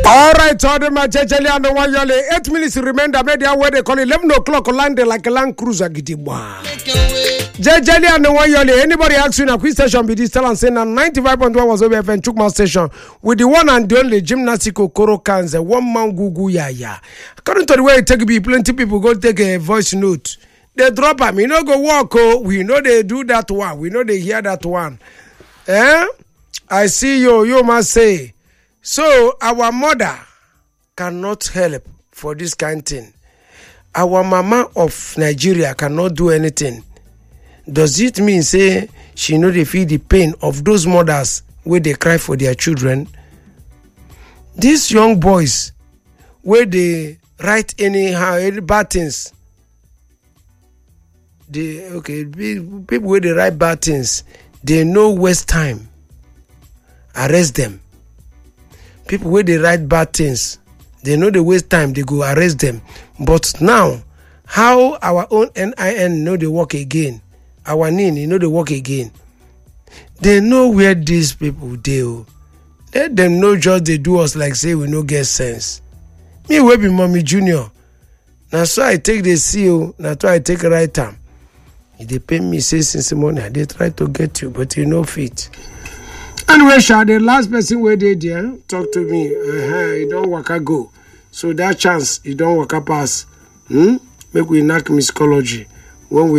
All right, all the Majajali and the one yole. 8 minutes remain. The media where they call 11 o'clock landed like a Land Cruiser. Jajali and the one yole. Anybody asking a quiz station be this tell and say now 95.1 was over and Chukma station with the one and the only gymnastico Koro Kanze 1 man gugu ya. According to the way it take be plenty people go take a voice note. They drop am. You know go walk. Oh, we know they do that one. We know they hear that one. I see you must say. So our mother cannot help for this kind of thing. Our mama of Nigeria cannot do anything. Does it mean say she know they feel the pain of those mothers where they cry for their children? These young boys where they write anyhow any bad things. People where they write bad things, they no waste time. Arrest them. People where they write bad things, they know they waste time, they go arrest them. But now, how our own NIN know they work again, our NIN know they work again. They know where these people do. Let them know just they do us like say we no get sense. Me will be mommy junior. Now so I take the CEO, now so I take right time. If they pay me say since the morning, they try to get you, but you no fit. Anyway, Sha, the last person where they there talk to me. You don't waka go. So that chance, you don't waka pass. Make we knock miscology when we